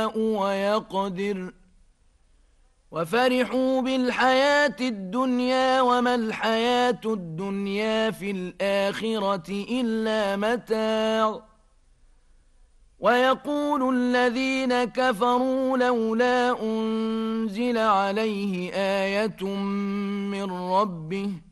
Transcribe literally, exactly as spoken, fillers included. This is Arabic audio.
يشاء ويقدر وفرحوا بالحياة الدنيا وما الحياة الدنيا في الآخرة إلا متاع ويقول الذين كفروا لولا أنزل عليه آية من ربه